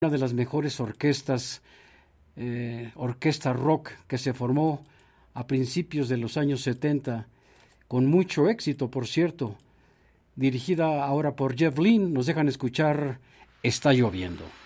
una de las mejores orquestas, orquesta rock que se formó a principios de los años 70, con mucho éxito, por cierto, dirigida ahora por Jeff Lynne. Nos dejan escuchar Está lloviendo.